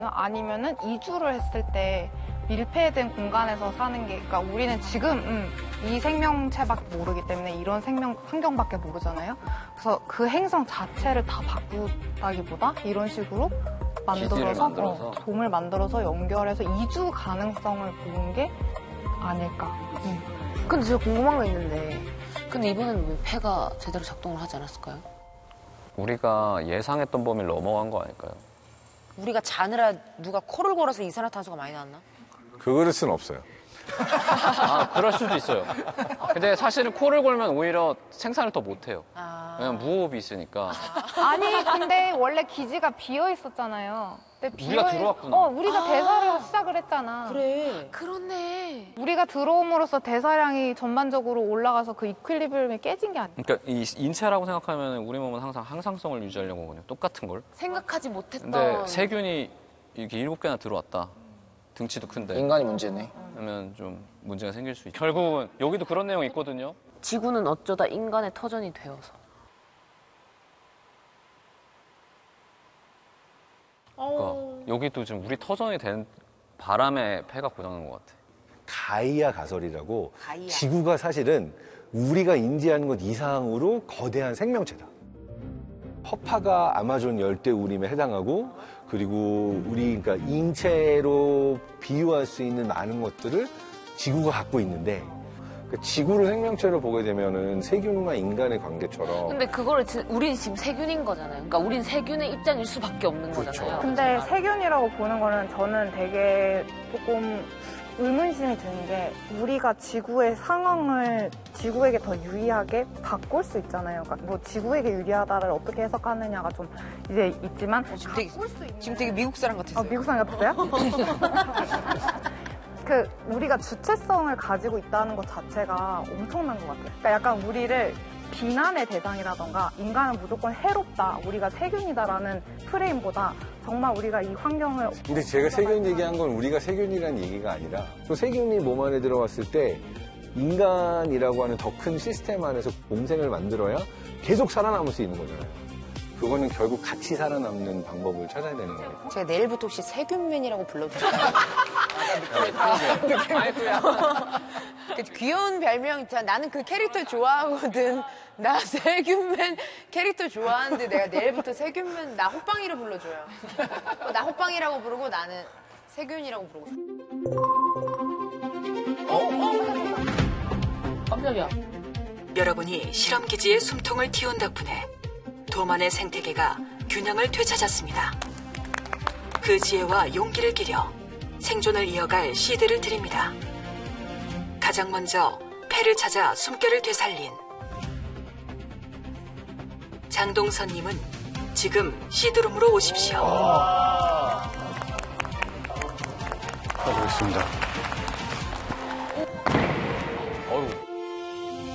아니면은 이주를 했을 때 밀폐된 공간에서 사는 게, 그러니까 우리는 지금 이 생명체밖에 모르기 때문에 이런 생명 환경밖에 모르잖아요. 그래서 그 행성 자체를 다 바꾸다기보다 이런 식으로 만들어서 동을 만들어서 연결해서 이주 가능성을 보는 게 아닐까. 근데 제가 궁금한 거 있는데, 근데 이번에는 왜 폐가 제대로 작동을 하지 않았을까요? 우리가 예상했던 범위를 넘어간 거 아닐까요? 우리가 자느라 누가 코를 골아서 이산화탄소가 많이 나왔나? 그럴 수는 없어요. 아, 그럴 수도 있어요. 근데 사실은 코를 골면 오히려 생산을 더 못해요. 왜냐면 무호흡이 있으니까. 아니, 근데 원래 기지가 비어 있었잖아요. 근데 우리가 들어왔구나. 우리가 대사를 시작을 했잖아. 그래. 그렇네. 우리가 들어옴으로써 대사량이 전반적으로 올라가서 그 이퀄리브리움이 깨진 게 아니야. 그러니까 이 인체라고 생각하면 우리 몸은 항상 항상성을 유지하려고 하거든요. 똑같은 걸. 생각하지 못했던. 근데 세균이 이렇게 7개나 들어왔다. 등치도 큰데. 인간이 문제네. 하면 좀 문제가 생길 수 있죠. 결국은 여기도 그런 내용이 있거든요. 지구는 어쩌다 인간의 터전이 되어서. 그러니까 여기도 지금 우리 터전이 된 바람에 폐가 고장난 것 같아. 가이아 가설이라고 지구가 사실은 우리가 인지하는 것 이상으로 거대한 생명체다. 허파가 아마존 열대우림에 해당하고 그리고 우리 그러니까 인체로 비유할 수 있는 많은 것들을 지구가 갖고 있는데 그러니까 지구를 생명체로 보게 되면은 세균과 인간의 관계처럼 근데 그거를 우린 지금 세균인 거잖아요. 그러니까 우린 세균의 입장일 수밖에 없는 거잖아요. 근데 세균이라고 보는 거는 저는 되게 조금 의문심이 드는 게 우리가 지구의 상황을 지구에게 더 유리하게 바꿀 수 있잖아요. 그러니까 뭐 지구에게 유리하다를 어떻게 해석하느냐가 좀 이제 있지만 지금 되게 미국 사람 같았어요. 미국 사람 같았어요? 우리가 주체성을 가지고 있다는 것 자체가 엄청난 것 같아요. 그러니까 약간 우리를 비난의 대상이라던가 인간은 무조건 해롭다, 우리가 세균이다라는 프레임보다 정말 우리가 이 환경을 근데 제가 세균 얘기한 건 우리가 세균이라는 얘기가 아니라 또 세균이 몸 안에 들어왔을 때 인간이라고 하는 더 큰 시스템 안에서 공생을 만들어야 계속 살아남을 수 있는 거잖아요. 그거는 결국 같이 살아남는 방법을 찾아야 되는 거예요. 제가 내일부터 혹시 세균맨이라고 불러도 돼요? 그 귀여운 별명 있잖아. 나는 그 캐릭터 좋아하거든. 나 세균맨 캐릭터 좋아하는데 내가 내일부터 세균맨 나 호빵이로 불러줘요. 나 호빵이라고 부르고 나는 세균이라고 부르고 싶어. 깜짝이야. 여러분이 실험기지에 숨통을 틔운 덕분에 도만의 생태계가 균형을 되찾았습니다. 그 지혜와 용기를 기려 생존을 이어갈 시드를 드립니다. 가장 먼저 폐를 찾아 숨결을 되살린 장동선님은 지금 시드룸으로 오십시오. 가보겠습니다. 어휴.